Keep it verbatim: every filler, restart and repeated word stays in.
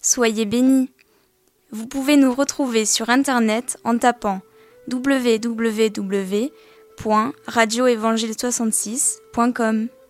Soyez bénis. Vous pouvez nous retrouver sur internet en tapant w w w point radio évangile soixante-six point com.